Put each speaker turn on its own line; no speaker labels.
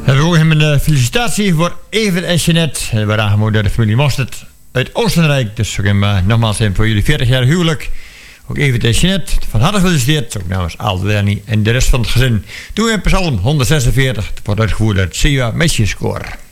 We ook een felicitatie voor Evert en Jeanette. En we aangemoedigd door de familie Mostert uit Oostenrijk. Dus ook nogmaals voor jullie 40 jaar huwelijk. Ook Evert en Jeanette, van harte gefeliciteerd. Ook namens Alderni en de rest van het gezin. Doen we in Psalm 146. Het wordt uitgevoerd uit het CUA Messiaskoor.